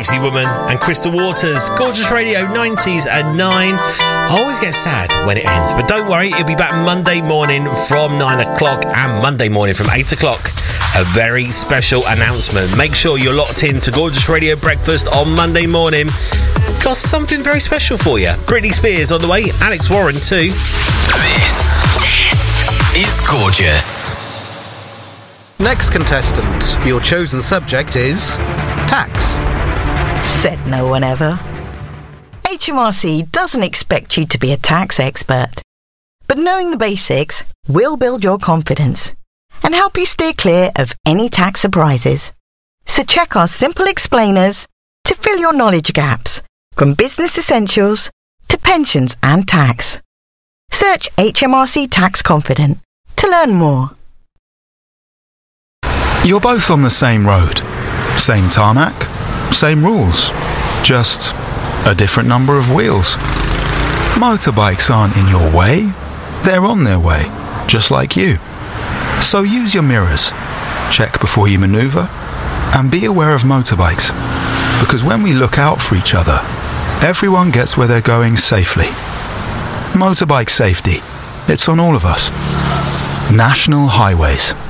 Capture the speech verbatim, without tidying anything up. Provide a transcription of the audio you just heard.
Gypsy Woman and Crystal Waters. Gorgeous Radio nineties and nine. I always get sad when it ends, but don't worry, it'll be back Monday morning from nine o'clock and Monday morning from eight o'clock. A very special announcement. Make sure you're locked in to Gorgeous Radio Breakfast on Monday morning. Got something very special for you. Britney Spears on the way, Alex Warren too. This, this is Gorgeous. Next contestant, your chosen subject is tax. Said no one ever. H M R C doesn't expect you to be a tax expert, but knowing the basics will build your confidence and help you steer clear of any tax surprises. So check our simple explainers to fill your knowledge gaps, from business essentials to pensions and tax. Search H M R C Tax Confident to learn more. You're both on the same road, same tarmac, same rules, just a different number of wheels. Motorbikes aren't in your way, they're on their way, just like you. So use your mirrors, check before you manoeuvre, and be aware of motorbikes, because when we look out for each other, everyone gets where they're going safely. Motorbike safety, it's on all of us. National Highways.